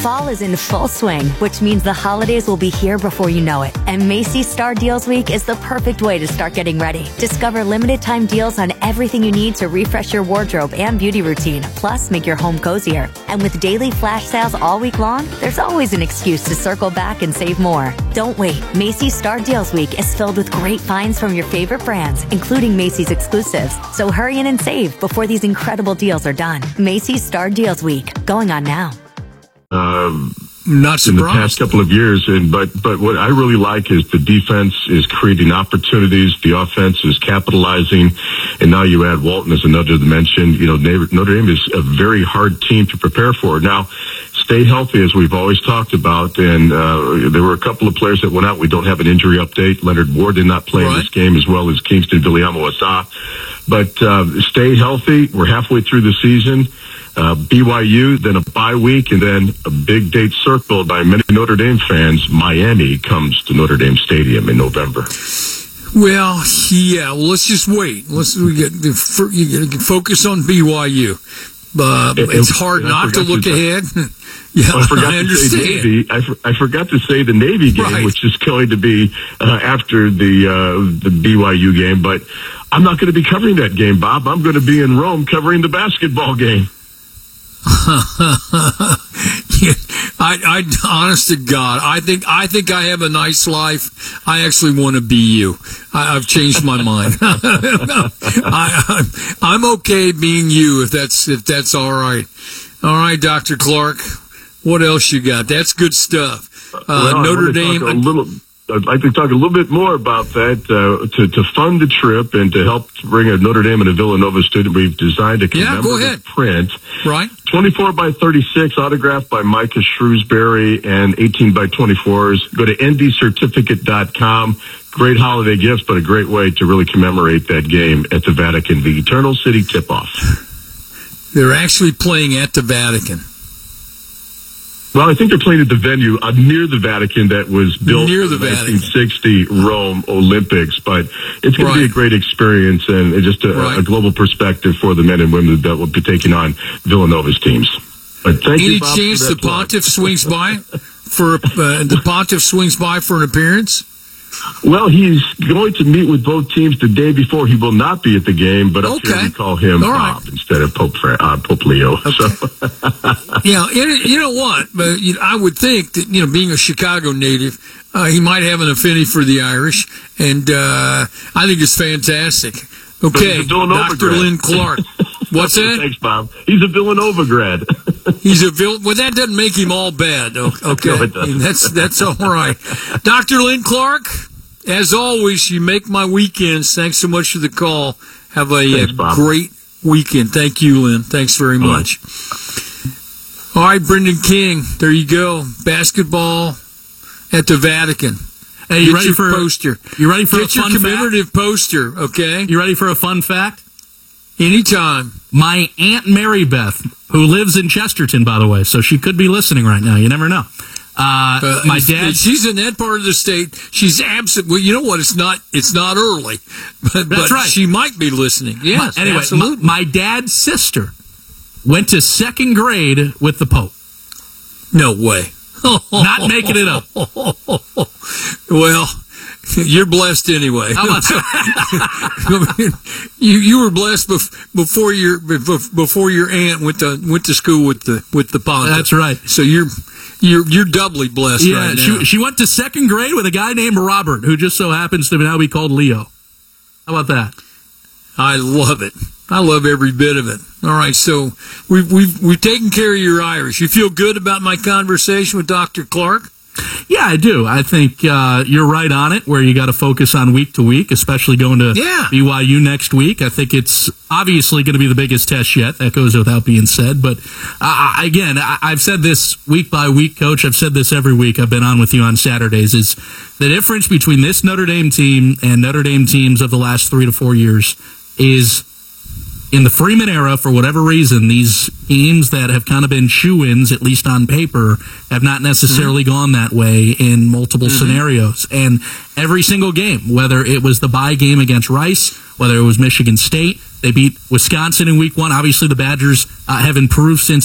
Fall is in full swing, which means the holidays will be here before you know it. And Macy's Star Deals Week is the perfect way to start getting ready. Discover limited time deals on everything you need to refresh your wardrobe and beauty routine, plus make your home cozier. And with daily flash sales all week long, there's always an excuse to circle back and save more. Don't wait. Macy's Star Deals Week is filled with great finds from your favorite brands, including Macy's exclusives. So hurry in and save before these incredible deals are done. Macy's Star Deals Week, going on now. Not surprised. In the past couple of years, but what I really like is the defense is creating opportunities, the offense is capitalizing, and now you add Walton as another dimension. You know, Notre Dame is a very hard team to prepare for. Now, stay healthy, as we've always talked about, and there were a couple of players that went out. We don't have an injury update. Leonard Ward did not play in this game, as well as Kingston Viliamo-Asa. But stay healthy. We're halfway through the season. BYU, then a bye week, and then a big date circled by many Notre Dame fans. Miami comes to Notre Dame Stadium in November. Well, yeah. Well, let's just wait. You can focus on BYU. It's hard not to look ahead. Yeah, I understand. I forgot to say the Navy game, right, which is going to be after the BYU game. But I'm not going to be covering that game, Bob. I'm going to be in Rome covering the basketball game. I honest to God, I think I have a nice life. I actually want to be you. I've changed my mind. I'm okay being you if that's all right. All right, Dr. Clark. What else you got? That's good stuff. Notre Dame. I'd like to talk a little bit more about that. To fund the trip and to help bring a Notre Dame and a Villanova student, we've designed a commemorative print. Right. 24 by 36, autographed by Micah Shrewsbury, and 18 by 24s. Go to ndcertificate.com. Great holiday gifts, but a great way to really commemorate that game at the Vatican, the Eternal City tip-off. They're actually playing at the Vatican. Well, I think they're playing at the venue near the Vatican that was built near for the 1960 Rome Olympics. But it's going to be a great experience and just a global perspective for the men and women that will be taking on Villanova's teams. But thank you, Bob, any chance the Pontiff swings by for an appearance? Well, he's going to meet with both teams the day before. He will not be at the game, but up here we call him Bob instead of Pope Leo. Okay. So. Yeah, you know what? But I would think that, being a Chicago native, he might have an affinity for the Irish, and I think it's fantastic. Okay, Dr. Lynn Clark. What's that? Thanks, Bob. He's a Villanova grad. Well, that doesn't make him all bad. Okay, no, it doesn't. That's all right. Dr. Lynn Clark, as always, you make my weekends. Thanks so much for the call. Have a great weekend. Thank you, Lynn. Thanks very much. All right, Brendan King. There you go. Basketball at the Vatican. Hey, you ready for a poster? You ready for a fun fact? Commemorative poster, okay? You ready for a fun fact? Anytime. My Aunt Mary Beth, who lives in Chesterton, by the way, so she could be listening right now. You never know. My dad. She's in that part of the state. She's absent. Well, you know what? It's not early, but right. She might be listening. Yes. Anyway, absolutely. My dad's sister went to second grade with the Pope. No way. Not making it up. Well, you're blessed anyway. How about that? You were blessed before your aunt went to school with the Pontiff. That's right. So you're doubly blessed right now. She went to second grade with a guy named Robert, who just so happens to now be called Leo. How about that? I love it. I love every bit of it. All right, so we've taken care of your Irish. You feel good about my conversation with Dr. Clark? Yeah, I do. I think you're right on it, where you got to focus on week to week, especially going to BYU next week. I think it's obviously going to be the biggest test yet. That goes without being said. But again, I've said this week by week, Coach. I've said this every week I've been on with you on Saturdays, is the difference between this Notre Dame team and Notre Dame teams of the last 3 to 4 years is, in the Freeman era, for whatever reason, these teams that have kind of been shoo-ins, at least on paper, have not necessarily gone that way in multiple scenarios. And every single game, whether it was the bye game against Rice, whether it was Michigan State, they beat Wisconsin in week 1. Obviously, the Badgers have improved since